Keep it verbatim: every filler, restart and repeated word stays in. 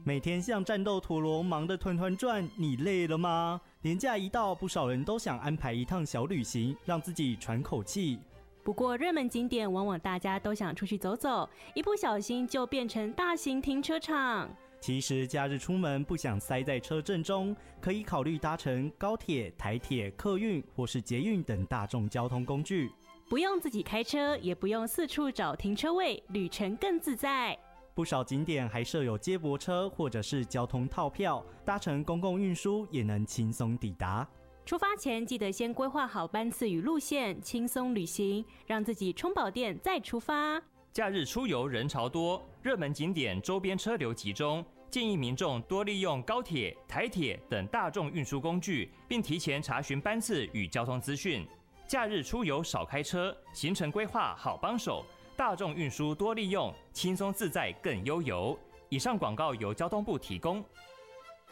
每天像战斗陀螺忙得团团转，你累了吗？连假一到，不少人都想安排一趟小旅行，让自己喘口气。 不过热门景点往往大家都想出去走走，一不小心就变成大型停车场。 其实假日出门不想塞在车阵中，可以考虑搭乘高铁、台铁、客运或是捷运等大众交通工具， 不用自己开车，也不用四处找停车位，旅程更自在。 不少景点还设有接驳车或者是交通套票，搭乘公共运输也能轻松抵达。 出发前记得先规划好班次与路线，轻松旅行，让自己充饱电再出发。 假日出游人潮多，热门景点周边车流集中，建议民众多利用高铁、台铁等大众运输工具，并提前查询班次与交通资讯。假日出游少开车，行程规划好帮手。大众运输多利用，轻松自在更悠游。以上广告由交通部提供。